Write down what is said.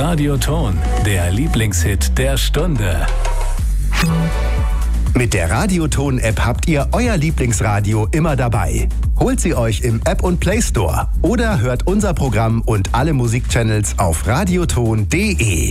Radioton, der Lieblingshit der Stunde. Mit der Radioton-App habt ihr euer Lieblingsradio immer dabei. Holt sie euch im App- und Play Store oder hört unser Programm und alle Musikchannels auf radioton.de.